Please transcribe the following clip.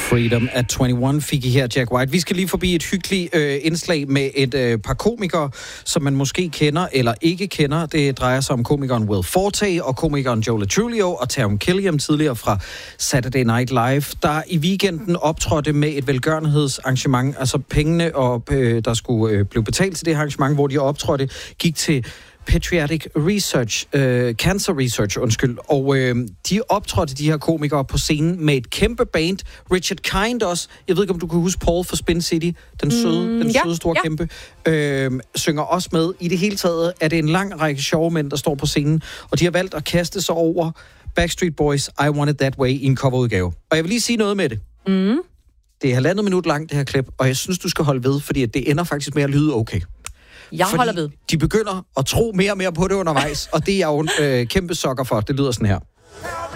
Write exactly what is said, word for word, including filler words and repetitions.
Freedom at enogtyve fik I her, Jack White. Vi skal lige forbi et hyggeligt øh, indslag med et øh, par komikere, som man måske kender eller ikke kender. Det drejer sig om komikeren Will Forte og komikeren Joe Latrulio og Taron Killam, tidligere fra Saturday Night Live, der i weekenden optrådte med et velgørenhedsarrangement. Altså pengene, og, øh, der skulle øh, blive betalt til det arrangement, hvor de optrådte, gik til Patriotic Research, øh, Cancer Research, undskyld. Og øh, de optrådte, de her komikere, på scenen med et kæmpe band. Richard Kind også. Jeg ved ikke, om du kan huske Paul fra Spin City. Den søde, mm, den ja, søde store ja. kæmpe. Øh, synger også med. I det hele taget er det en lang række sjove mænd, der står på scenen. Og de har valgt at kaste sig over Backstreet Boys' I Want It That Way i en coverudgave. Og jeg vil lige sige noget med det. Mm. Det er halvandet minut langt, det her klip. Og jeg synes, du skal holde ved, fordi det ender faktisk med at lyde okay. Jeg Fordi holder ved. de begynder at tro mere og mere på det undervejs, og det er jeg jo en øh, kæmpe sokker for. Det lyder sådan her.